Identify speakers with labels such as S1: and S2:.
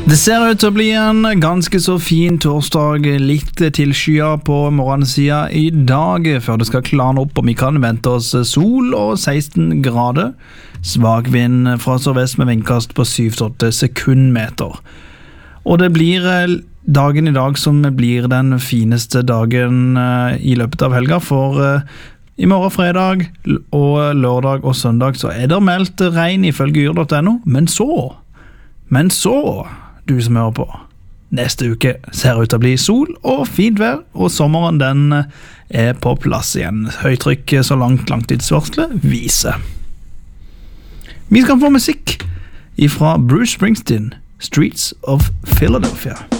S1: Det ser ut til å bli en ganske så fin torsdag, litt til skya på morgensida i dag, før det skal klarne opp, og vi kan vente oss sol og 16 grader. Svak vind fra sørvest med vindkast på 7-8 sekundmeter. Og det blir dagen i dag som blir den fineste dagen i løpet av helga, for i morgen fredag og lørdag og søndag så er det meldt regn ifølge yr.no, men så, du som hører på, neste uke ser ut til å bli sol og fint vær, og sommeren den er på plass igjen. Høytrykk så langt langtidsvarslet viser. Vi skal få musikk ifra Bruce Springsteen, Streets of Philadelphia.